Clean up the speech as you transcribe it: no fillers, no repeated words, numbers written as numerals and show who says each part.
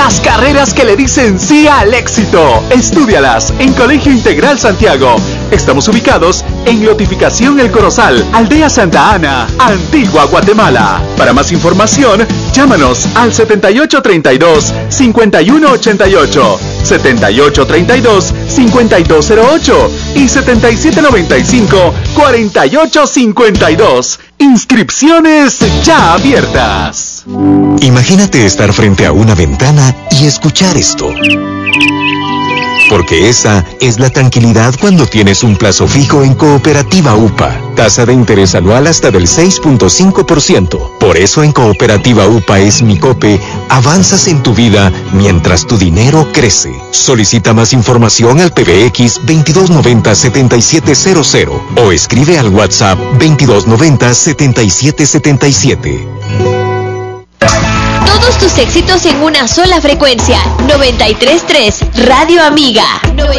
Speaker 1: Las carreras que le dicen sí al éxito. Estúdialas en Colegio Integral Santiago. Estamos ubicados en Lotificación El Corozal, Aldea Santa Ana, Antigua Guatemala. Para más información, llámanos al 7832-5188, 7832-5208 y 7795-4852. Inscripciones ya abiertas.
Speaker 2: Imagínate estar frente a una ventana y escuchar esto. Porque esa es la tranquilidad cuando tienes un plazo fijo en Cooperativa UPA. Tasa de interés anual hasta del 6.5%. Por eso en Cooperativa UPA es Mi Cope, avanzas en tu vida mientras tu dinero crece. Solicita más información al PBX 2290-7700 o escribe al WhatsApp 2290-7777.
Speaker 3: Todos tus éxitos en una sola frecuencia. 93.3 Radio Amiga.